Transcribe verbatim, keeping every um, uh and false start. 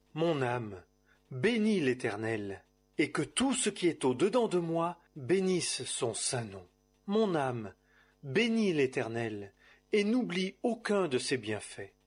Mon âme, bénis l'Éternel, et que tout ce qui est au-dedans de moi bénisse son saint nom. Mon âme, bénis l'Éternel, et n'oublie aucun de ses bienfaits.